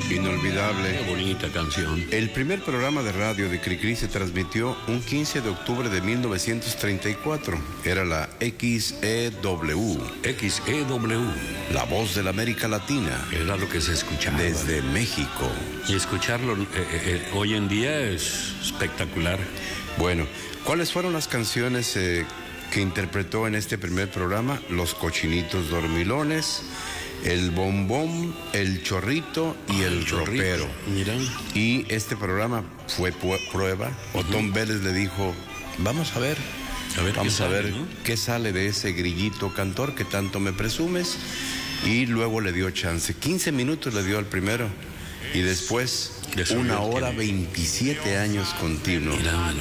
Inolvidable. Qué bonita canción. El primer programa de radio de Cricri se transmitió un 15 de octubre de 1934. Era la XEW. XEW. La voz de la América Latina. Era lo que se escuchaba. Desde México. Y escucharlo hoy en día es espectacular. Bueno, ¿cuáles fueron las canciones que interpretó en este primer programa? Los Cochinitos Dormilones, El Bombón, El Chorrito y El Ropero. Mira. Y este programa fue prueba. Otón Vélez le dijo, vamos a ver qué sale de ese grillito cantor que tanto me presumes. Y luego le dio chance. 15 minutos le dio al primero. Y después, 1 hora 27 años continuos. Mira,